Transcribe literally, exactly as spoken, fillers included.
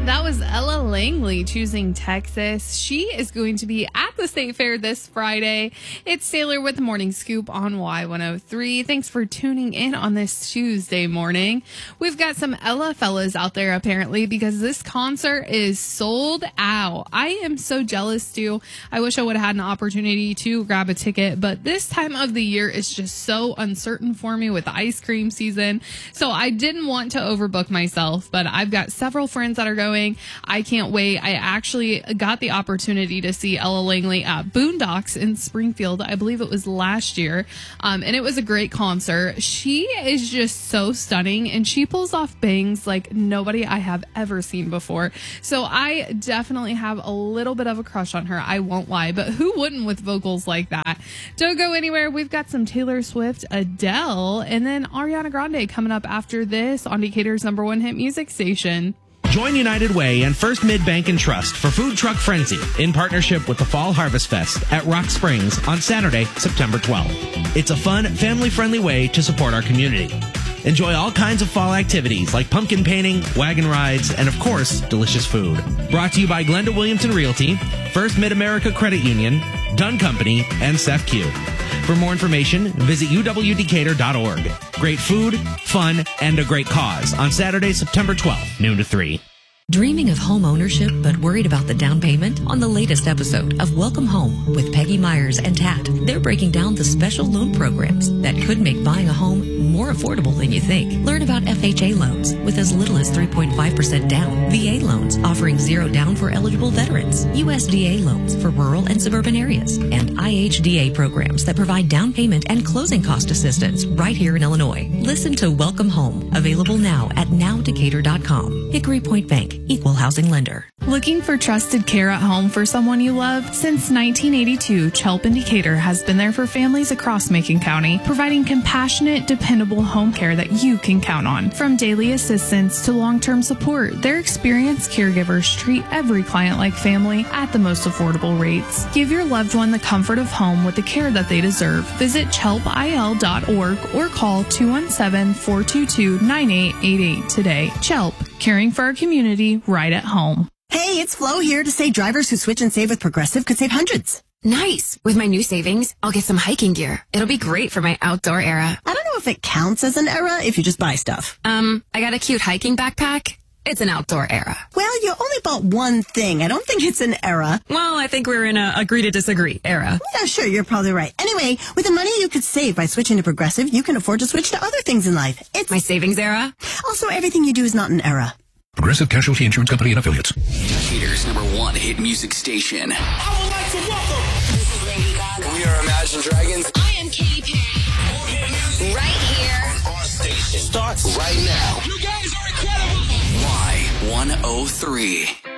That was Ella Langley choosing Texas. She is going to be at the State Fair this Friday. It's Taylor with the Morning Scoop on Y one oh three. Thanks for tuning in on this Tuesday morning. We've got some Ella fellas out there apparently because this concert is sold out. I am so jealous too. I wish I would have had an opportunity to grab a ticket, but this time of the year is just so uncertain for me with the ice cream season. So I didn't want to overbook myself, but I've got several friends that are going. I can't wait. I actually got the opportunity to see Ella Langley at Boondocks in Springfield. I believe it was last year. Um, and it was a great concert. She is just so stunning and she pulls off bangs like nobody I have ever seen before. So I definitely have a little bit of a crush on her. I won't lie, but who wouldn't with vocals like that? Don't go anywhere. We've got some Taylor Swift, Adele, and then Ariana Grande coming up after this on Decatur's number one hit music station. Join United Way and First Mid-Bank and Trust for Food Truck Frenzy in partnership with the Fall Harvest Fest at Rock Springs on Saturday, September twelfth. It's a fun, family-friendly way to support our community. Enjoy all kinds of fall activities like pumpkin painting, wagon rides, and of course, delicious food. Brought to you by Glenda Williamson Realty, First Mid-America Credit Union, Dunn Company, and S E F Q. For more information, visit u w decatur dot org. Great food, fun, and a great cause on Saturday, September twelfth, noon to three. Dreaming of home ownership but worried about the down payment? On the latest episode of Welcome Home with Peggy Myers and Tat, they're breaking down the special loan programs that could make buying a home more affordable than you think. Learn about F H A loans with as little as three point five percent down, V A loans offering zero down for eligible veterans, U S D A loans for rural and suburban areas, and I H D A programs that provide down payment and closing cost assistance right here in Illinois. Listen to Welcome Home, available now at now decatur dot com. Hickory Point Bank, equal housing lender. Looking for trusted care at home for someone you love? Since nineteen eighty-two, Chelp in Decatur has been there for families across Macon County, providing compassionate, dependable home care that you can count on. From daily assistance to long-term support, their experienced caregivers treat every client like family at the most affordable rates. Give your loved one the comfort of home with the care that they deserve. Visit chelp I L dot org or call two one seven, four two two, nine eight eight eight today. Chelp, caring for our community right at home. Hey, it's Flo here to say drivers who switch and save with Progressive could save hundreds. Nice. With my new savings, I'll get some hiking gear. It'll be great for my outdoor era. I don't know if it counts as an era if you just buy stuff. Um, I got a cute hiking backpack. It's an outdoor era. Well, you only bought one thing. I don't think it's an era. Well, I think we're in a agree to disagree era. Yeah, sure, you're probably right. Anyway, with the money you could save by switching to Progressive, you can afford to switch to other things in life. It's my savings era. Also, everything you do is not an era. Progressive Casualty Insurance Company and Affiliates. Decatur's number one hit music station. I would like to welcome. This is Lady Gaga. We are Imagine Dragons. I am Katy Perry. Right here. On our station. Starts right now. You guys are incredible. Y one oh three.